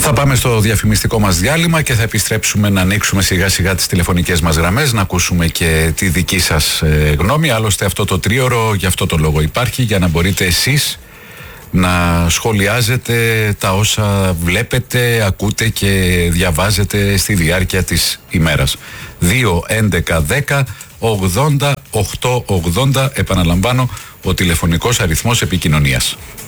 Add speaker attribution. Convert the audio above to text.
Speaker 1: Θα πάμε στο διαφημιστικό μας διάλειμμα και θα επιστρέψουμε να ανοίξουμε σιγά σιγά τις τηλεφωνικές μας γραμμές, να ακούσουμε και τη δική σας γνώμη. Άλλωστε αυτό το τρίωρο γι' αυτό το λόγο υπάρχει, για να μπορείτε εσείς να σχολιάζετε τα όσα βλέπετε, ακούτε και διαβάζετε στη διάρκεια της ημέρας. 2-11-10-80-8-80, επαναλαμβάνω, ο τηλεφωνικός αριθμός επικοινωνίας.